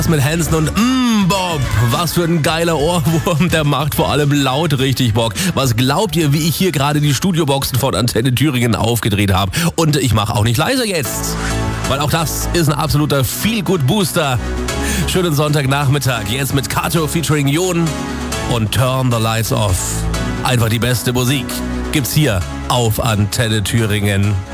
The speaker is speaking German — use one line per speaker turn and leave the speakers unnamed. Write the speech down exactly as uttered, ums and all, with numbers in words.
mit Hansen und Mmm, Bob, was für ein geiler Ohrwurm, der macht vor allem laut richtig Bock. Was glaubt ihr, wie ich hier gerade die Studioboxen von Antenne Thüringen aufgedreht habe? Und ich mache auch nicht leiser jetzt, weil auch das ist ein absoluter Feel-Good-Booster. Schönen Sonntagnachmittag, jetzt mit Kato featuring Jon und Turn the Lights Off. Einfach die beste Musik gibt's hier auf Antenne Thüringen.